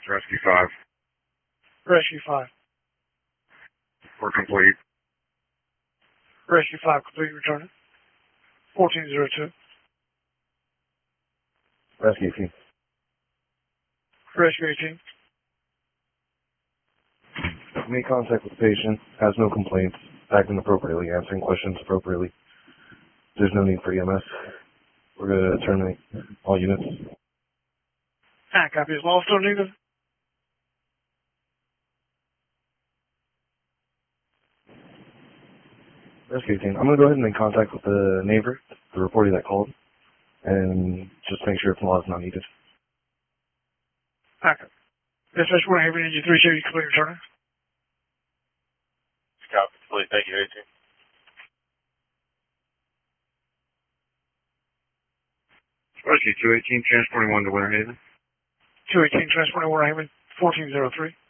Rescue 5. Rescue 5. We're complete. Rescue 5 complete, returning. 1402. Rescue 18. Rescue 18. Made contact with the patient, has no complaints, acting appropriately, answering questions appropriately. There's no need for EMS. We're going to terminate all units. Copy. Is law still needed? Rescue team, I'm going to go ahead and make contact with the neighbor, the reporter that called, and just make sure if the law is not needed. Okay. Dispatch 1 Haven, NG 3 Chevy, complete returning. Copy. Complete. Thank you, 18. Rescue 218, transporting 1 to Winter Haven. 218, transporting 1 Haven, 1403.